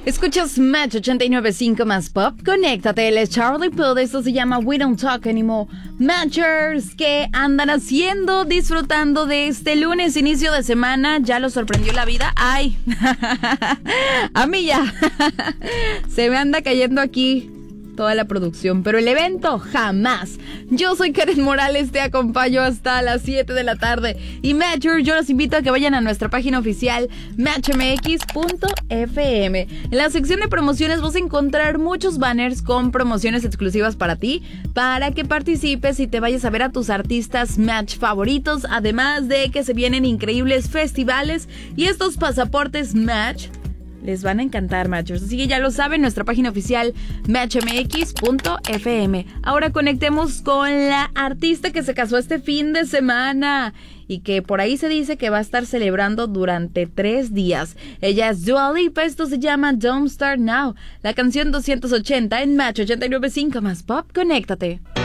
Escuchas Match 89.5 más Pop. Conéctate, él es Charlie Puth. Esto se llama We Don't Talk Anymore. Matchers, ¿qué andan haciendo? Disfrutando de este lunes, inicio de semana. ¿Ya los sorprendió la vida? ¡Ay! A mí ya. Se me anda cayendo aquí toda la producción, pero el evento jamás. Yo soy Karen Morales, te acompaño hasta las 7 de la tarde. Y Matcher, yo los invito a que vayan a nuestra página oficial matchmx.fm. En la sección de promociones vas a encontrar muchos banners con promociones exclusivas para ti, para que participes y te vayas a ver a tus artistas Match favoritos, además de que se vienen increíbles festivales y estos pasaportes Match les van a encantar, Matchers. Así que ya lo saben, nuestra página oficial matchmx.fm. Ahora conectemos con la artista que se casó este fin de semana y que por ahí se dice que va a estar celebrando durante 3 días. Ella es Dua Lipa, esto se llama Don't Start Now. La canción 280 en Match 89.5 más Pop. Conéctate.